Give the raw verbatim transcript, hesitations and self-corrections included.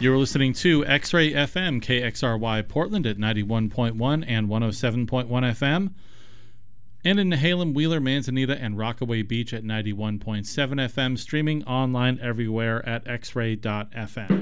You're listening to X-Ray F M, K X R Y Portland at ninety-one point one and one oh seven point one F M. And in Nehalem, Wheeler, Manzanita, and Rockaway Beach at ninety-one point seven F M, streaming online everywhere at x ray dot f m.